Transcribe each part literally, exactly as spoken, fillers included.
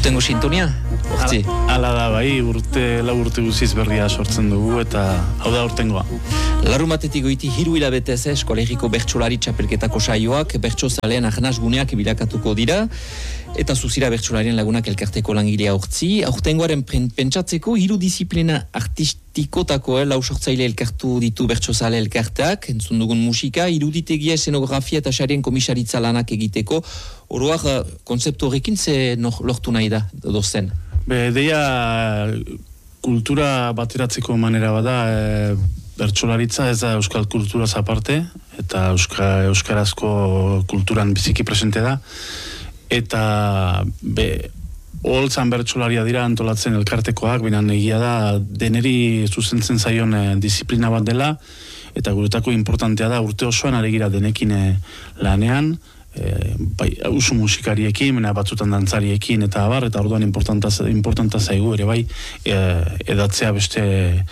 Aurtengo sintonia? Hortzi. Hala da bai, urte, lau urte guziz berria sortzen dugu eta hau da urtengoa. Larumatetik goiti hiru hilabetez Kolegiko Bertsolari Txapelketako saioak bertsozaleen ahnaz guneak bilakatuko dira eta zuzira bertsolarien lagunak elkarteko langilea hortzi. Aurtengoaren pentsatzeko hiru disiplina artistikotako eh, lau sortzaile elkartu ditu bertsozale elkarteak, entzun dugun musika, iruditegia, eszenografia eta sarien komisaritza lanak egiteko. Oroak konzeptu horrekin ze lortu nahi da dozen? Be, deia kultura bateratzeko manera bada, e, bertsolaritza ez da euskal kulturaz aparte, eta euska, euskarazko kulturan biziki presente da, eta be, holtzan bertsolaria dira antolatzen elkartekoak, baina egia da deneri zuzentzen zaion e, disiplina bat dela, eta guretako importantea da urte osoan aregira denekin e, lanean, E, bai, usu musikariekin, mena batzutan dantzariekin eta abar, eta orduan importanta, importanta zaigu ere bai e, edatzea beste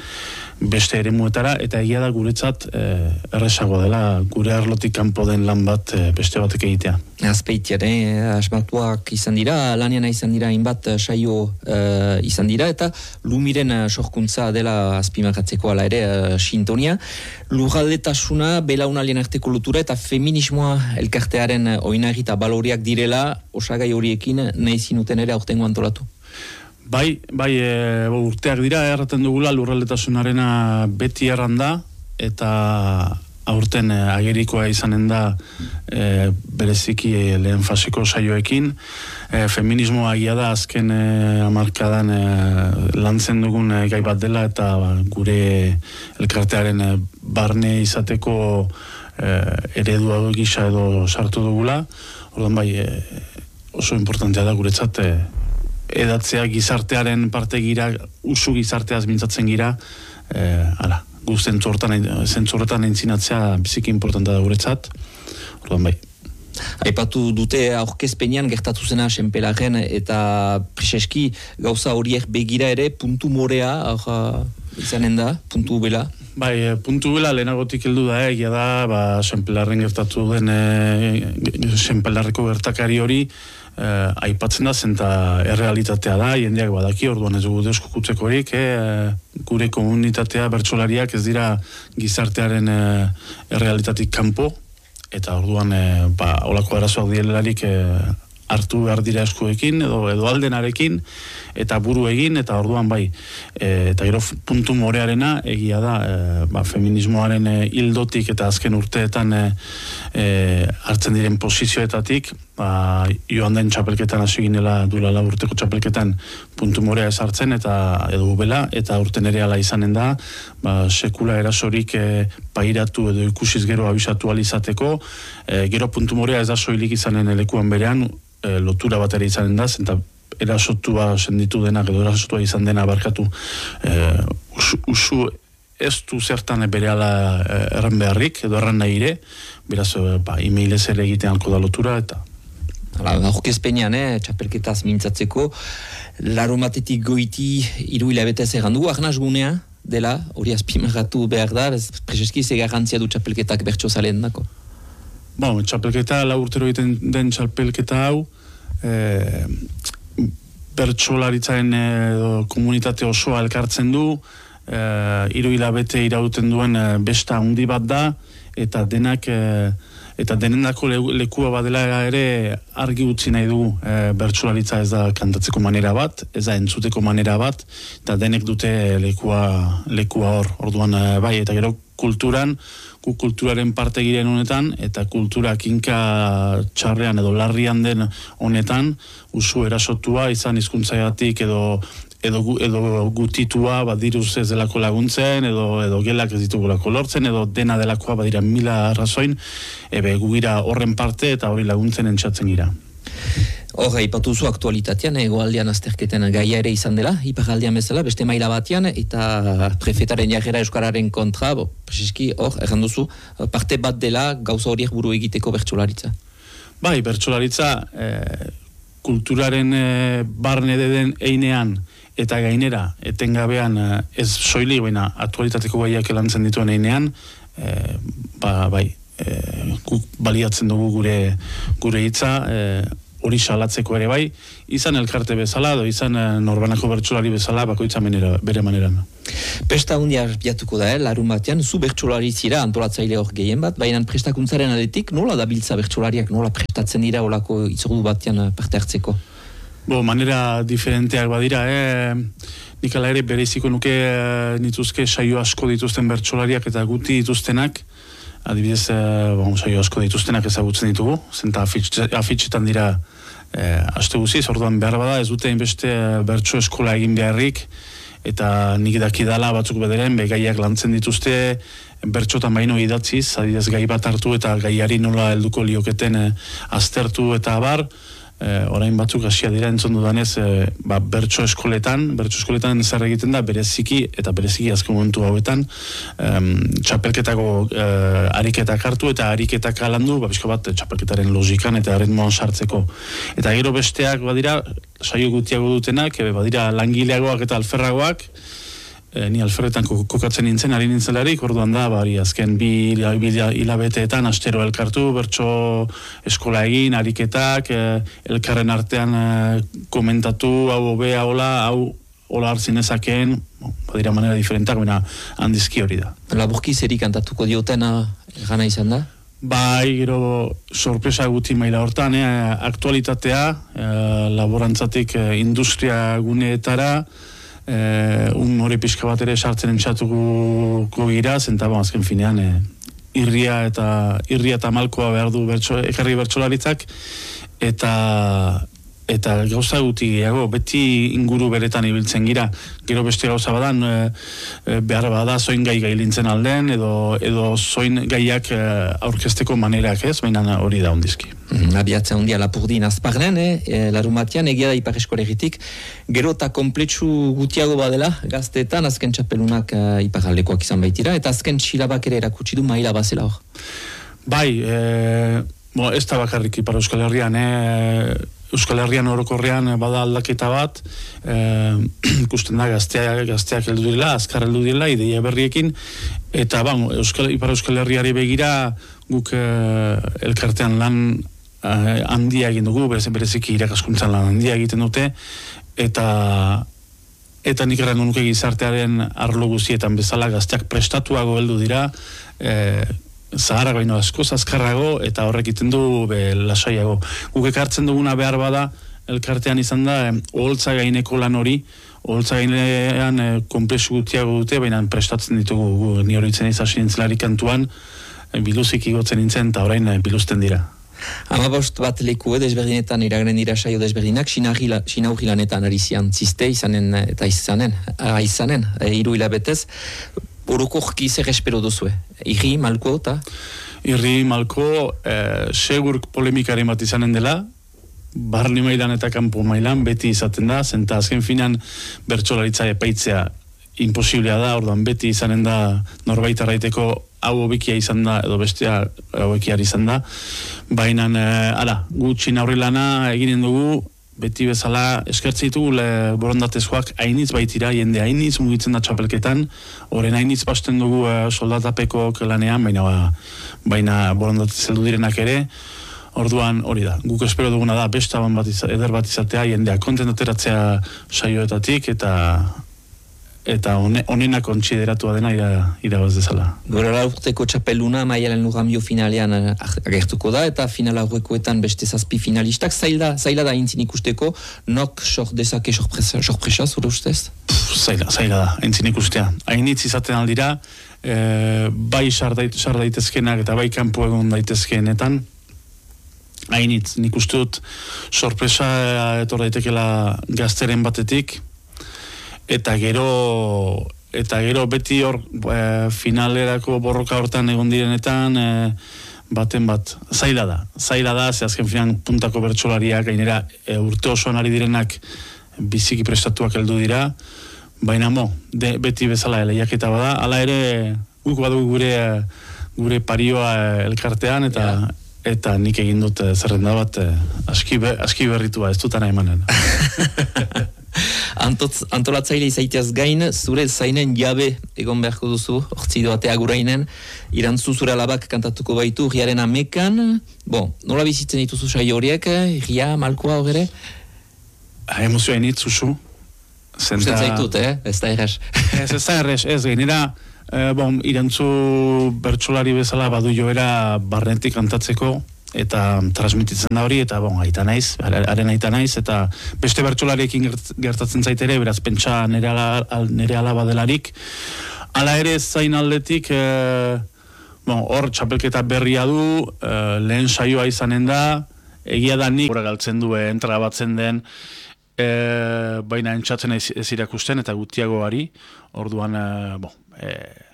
beste eremuetara, eta egia da guretzat e, erresago dela gure arlotik kanpo den lan bat e, beste batek egitea. Azpeitian, eh? Asmatuak izan dira, lanian izan dira, inbat saio uh, izan dira, eta lumiren uh, sorkuntza dela azpimakatzeko ala ere uh, sintonia. Lurraldetasuna, belaunalien arteko lotura eta feminismoa elkartearen uh, oinarri eta baloriak direla, osagai horiekin nahi zinuten ere aurtengo antolatu. Bai, bai e, urteak dira, erraten dugula lurraldetasunarena beti erranda, eta aurten e, agerikoa izanen da e, bereziki e, lehen faseko saioekin. E, feminismoa agia da azken e, hamarkadan e, lantzen dugun e, gai bat dela, eta ba, gure elkartearen e, barne izateko e, eredua gisa edo sartu dugula. Orduan bai, e, oso importantea da guretzat e, edatzea gizartearen parte gira, usu gizarteaz mintzatzen gira, eh, ala, gu zentzorretan entzinatzea biziki importanta da guretzat, orduan bai. Aipatu dute aurkezpenean gertatu zena Senpelaren eta preseski gauza horiek begira ere puntu morea aurra, izanen da, puntu bela. Bai, puntu bela lehenagotik heldu da, egia da, ba, Senpelaren gertatu den e, Senpelarreko gertakari hori, Eh, aipatzen da zen eta errealitatea da, jendeak badaki, orduan ez dugu deusku kutzekorik, eh, gure komunitatea, bertsolariak ez dira gizartearen eh, errealitatik kanpo, eta orduan eh, ba, olako arazoak direlarik eh, hartu behar dira eskuekin, edo, edo aldenarekin, eta buru egin, eta orduan bai, e, eta gero puntu morearena egia da, e, ba, feminismoaren e, hildotik eta azken urteetan e, e, hartzen diren posizioetatik, ba, joan den txapelketan hasi ginela duela urteko txapelketan puntu morea ezartzen, eta edo bela, eta urten ere ala izanen da, ba, sekula erasorik e, pairatu edo ikusiz gero abisatu alizateko, e, gero puntu morea ez da soilik izanen elekuan berean, E, lotura bat ere izanen da, eta erasotua senditu dena, edo erasotua izan dena barkatu e, usu, usu ez du zertan berehala e, erran beharrik, edo erran nahi ere, beraz, e, ba, e-mailez ere egitean alko da lotura, eta aurkezpenean, eh, txapelketaz mintzatzeko, larumatetik goiti hiru hilabetez egan dugu, ahnaz gunea dela, hori azpimarratu behar da, preseski ze garrantzia du txapelketak bertsozaleen dako. Bon, txapelketa, lau urtero egiten den txapelketa hau, e, bertsolaritzaren edo komunitate osoa elkartzen du, e, hiru hilabete irauten duen e, besta handi bat da, eta denak, e, eta denendako le, lekua badela ere argi utzi nahi dugu. E, bertsolaritza ez da kantatzeko manera bat, ez da entzuteko manera bat, eta denek dute lekua, lekua hor, orduan e, bai, eta gero kulturan, gu kulturaren parte giren honetan, eta kultura kinka txarrean edo larrian den honetan, usu erasotua izan hizkuntzagatik edo edo, edo gutitua badiruz ez delako laguntzen, edo, edo gelak ez ditugulako lortzen, edo dena delakoa badira mila arrazoin, ebe gu gira horren parte eta hori laguntzen entzatzen gira. Hor, ipatu zu aktualitatean, egoaldean azterketen gaia ere izan dela, iparaldean bezala, beste maila batean, eta prefetaren jarrera euskararen kontra, bo, preseski, hor, erran duzu, parte bat dela gauza horiek buru egiteko bertsolaritza. Bai, bertsolaritza, eh, kulturaren eh, barne den einean, eta gainera, etengabean, eh, ez soilik, baina aktualitateko gaiak elantzen dituen einean, eh, ba, bai, eh, guk baliatzen dugu gure, gure hitza, eh, hori salatzeko ere bai, izan elkarte bezala, edo izan norbanako bertsolari bezala, bakoitza menera, bere maneran. Pesta hundia biatuko da, eh, larun batean, zu bertsolari zira antolatzaile hor gehien bat, baina prestakuntzaren aldetik nola dabiltza bertsolariak, nola prestatzen dira olako itzordu batean parte hartzeko? Bo, manera diferenteak badira, eh? Nik ala ere bereziko nuke eh, nituzke saio asko dituzten bertsolariak eta guti dituztenak, adibidez, eh, bon, saio asko dituztenak ezagutzen ditugu, zenta afitxetan dira eh, aste guziz, orduan behar bada, ez dute inbeste bertso eskola egin beharrik, eta nik dakidala batzuk bederen, begaiak lantzen dituzte, bertxotan baino idatziz, adibidez gai bat hartu eta gaiari nola helduko lioketen eh, aztertu eta abar, Eh, orain batzuk hasia dira entzun dudanez eh, ba, bertso eskoletan bertso eskoletan zer egiten da bereziki eta bereziki azken momentu hauetan em, txapelketako eh, ariketak hartu eta ariketak alandu ba, bizko bat txapelketaren logikan eta ritmoan sartzeko eta gero besteak badira saio gutiago dutenak e, badira langileagoak eta alferragoak E, ni alferretan kokatzen nintzen, ari nintzelarik, orduan da, bari, azken bi hilabeteetan astero elkartu, bertso eskola egin, ariketak, e, elkarren artean e, komentatu, hau obea, hola, hau hola hartzin ezakeen, badira manera diferentak, baina handizki hori da. Laburki zeri kantatuko diotena gana izan da? Bai, gero sorpresa guti maila hortan, eh, aktualitatea, eh, laborantzatik eh, industria guneetara, Uh, un hori pixka bat ere sartzen entzatuko gira, zenta bon, azken finean eh, irria eta irria eta malkoa behar du bertso, ekarri bertsolaritzak eta eta gauza guti gehiago, beti inguru beretan ibiltzen gira, gero beste gauza badan e, e, behar bada zoin gai gailintzen alden edo, edo zoin gaiak e, aurkezteko manerak ez, baina hori da ondizki. Mm, abiatzen hundia Lapurdin azparnen, eh? larun batean egia da Ipar Eskolegitik, gero eta kompletsu gutiago badela gazteetan, azken txapelunak uh, iparaldekoak izan baitira, eta azken txilabak ere erakutsi du maila bazela hor. Bai, e, bo, ez da bakarrik Ipar Euskal Herrian, e, Euskal Herrian orokorrean bada aldaketa bat, eh, ikusten da gazteak, gazteak heldu direla, azkar heldu direla, ideia berriekin, eta ba, Euskal, Ipar Euskal Herriari begira guk eh, elkartean lan eh, handia egin dugu, berez, bereziki irakaskuntzan lan handia egiten dute, eta eta nik errango nuke gizartearen arlo guzietan bezala gazteak prestatuago heldu dira, eh, zaharrak baino asko, azkarrago, eta horrek iten du be, lasaiago. Guk ekartzen duguna behar bada, elkartean izan da, eh, oholtza gaineko lan hori, oholtza gainean eh, komplexu gutiago dute, baina prestatzen ditugu, ni hori itzen izasi nintzelarik kantuan, eh, biluzik igotzen nintzen, eta orain eh, biluzten dira. Hamabost bat leku desberdinetan iragnen dira saio desberdinak, sinaugi lanetan ari zian ziste izanen eta izanen, ara izanen, e, hiru hilabetez. Orokorki zer espero duzue? Irri, malko eta? Irri, malko, eh, segur polemikaren bat izanen dela, barne mailan eta kanpo mailan beti izaten da, zenta azken finan bertsolaritza epaitzea imposiblea da, orduan beti izanen da norbait arraiteko hau hobekia izan da, edo bestea hobekiar izan da, baina, eh, ala, gutxin aurri lana eginen dugu, beti bezala eskertze ditugu borondatezkoak hainitz baitira, jende hainitz mugitzen da txapelketan, horren hainitz basten dugu uh, soldatapeko lanean, baina, baina borondatez heldu direnak ere, orduan hori da. Guk espero duguna da, bestaban bat izate, eder bat izatea, jendea kontentateratzea saioetatik, eta eta onena kontsideratua dena ira, irabaz dezala. Gorara urteko txapeluna maialen lugambio finalean agertuko da, eta final aurrekoetan beste zazpi finalistak, zaila, zaila da intzin ikusteko, nok sor dezake sorpresa, sorpresa zure ustez? Zaila, zaila da, intzin ikustea. Hainitz izaten aldira, e, bai sar daitezkenak eta bai kanpo egon daitezkeenetan, hainitz, nik uste dut sorpresa etor daitekela gazteren batetik, eta gero eta gero beti hor e, finalerako borroka hortan egon direnetan e, baten bat zaila da, zaila da, ze azken finan puntako bertsolariak gainera e, urte osoan ari direnak biziki prestatuak heldu dira, baina mo, de, beti bezala lehiaketa bada, hala ere guk badu gure gure parioa elkartean eta yeah. Eta nik egin dut zerrenda bat aski, be, aski berritua, ez dutana emanen. Antotz, antolatzaile izaiteaz gain, zure zainen jabe egon beharko duzu, hortzi doatea gurainen, irantzu zure alabak kantatuko baitu, riaren amekan, bon, nola bizitzen dituzu saio horiek, ria, malkoa horre? Emozioa init, zuzu. Usten zaitut, eh? Ez da errez. Ez, ez da errez, ez, gainera, eh, bon, irantzu bertsolari bezala badu joera barnetik kantatzeko, eta transmititzen da hori, eta bon, aita naiz, haren aita naiz, eta beste bertsolariekin gertatzen zaitere, beraz, pentsa nire, ala, nire alaba delarik. Hala ere zain aldetik, e, bon, hor txapelketa berria du, e, lehen saioa izanen da, egia da nik, gora galtzen duen, trabatzen den, e, baina entzatzen ez, ez irakusten, eta gutiagoari, orduan, e, bon, e,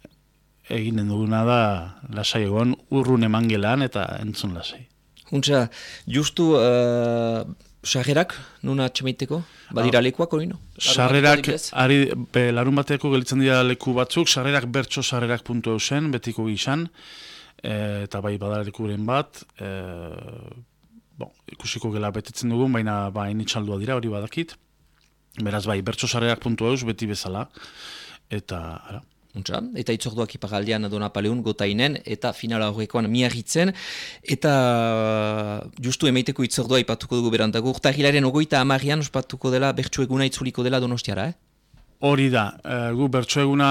eginen duguna da lasai egon, urrun eman gelan eta entzun lasai. Huntza, justu uh, sarrerak nuna atxemaiteko? Badira ah, lekuak hori no? Sarrerak, ari, be, larun bateako gelitzen dira leku batzuk, sarrerak bertso sarrerak puntu eusen, betiko gizan, e, eta bai badalekuren bat, e, bon, ikusiko gela betetzen dugun, baina bain itxaldua dira, hori badakit. Beraz bai, bertso sarrerak puntu eus, beti bezala, eta ara. Untza, eta itzorduak iparaldean Dona Paleun gotainen, eta finala horrekoan miarritzen, eta justu emaiteko itzordua ipatuko dugu berantago. Urtahilaren ogoita amarian ospatuko dela, bertso eguna itzuliko dela Donostiara, eh? Hori da, e, gu bertso eguna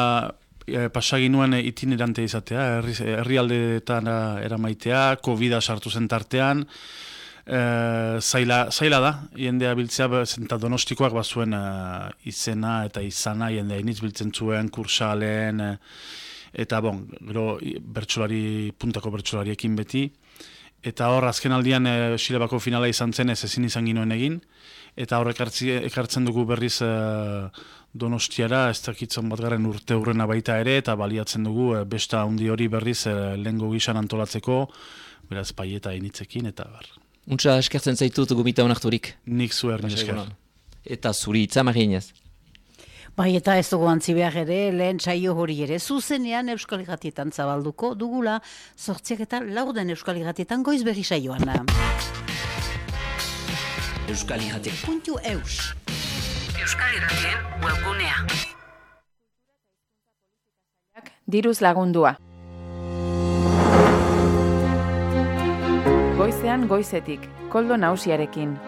e, pasaginuen itinerante izatea, herri, herrialdeetan eramaitea, COVID-a sartu zen tartean, E, zaila, zaila da, jendea biltzea, zenta Donostikoak bazuen e, izena eta izana, jendea iniz biltzen zuen, kursalen, e, eta bon, gero bertsolari, puntako bertsolariekin beti, eta hor azken aldian e, Silebako finala izan zen, ez ezin izan ginoen egin, eta hor ekartzen dugu berriz e, Donostiara, ez dakitzen bat garen urte hurrena baita ere, eta baliatzen dugu e, besta handi hori berriz e, lehengo gizan antolatzeko, beraz paieta initzekin, eta bar. Untsa eskertzen zaitut gomita honarturik. Nik zuer, nik esker. Eta zuri itza marienez. Bai, eta ez dugu antzi behar ere, lehen saio hori ere, zuzenean Euskal Irratietan zabalduko dugula, sortziak eta laurden Euskal Irratietan goiz berri saioan. Euskal Irratie. Puntu eus. Euskal Irratien webgunea. Diruz lagundua. Goizean goizetik, Koldo Nausiarekin.